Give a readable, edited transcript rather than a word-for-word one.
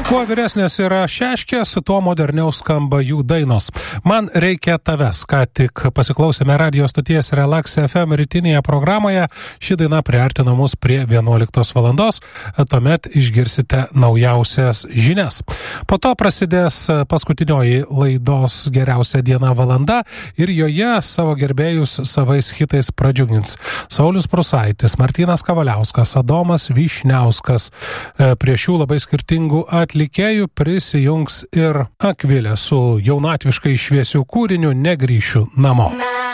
Kuo vyresnės yra šeškės, tuo moderniau skamba jų dainos. Man reikia tavęs, ką tik pasiklausėme radio stoties Relax FM rytinėje programoje. Ši daina priartino mus prie 11 valandos, tuomet išgirsite naujausias žinias. Po to prasidės paskutinioji laidos geriausia diena valanda ir joje savo gerbėjus savais hitais pradžiugins Saulius Prusaitis, Martynas Kavaliauskas, Adomas Vyšniauskas. Prie šių labai skirtingų atlikėjų prisijungs ir Akvilė su jaunatviškai šviesiu kūriniu Negrįšiu namo.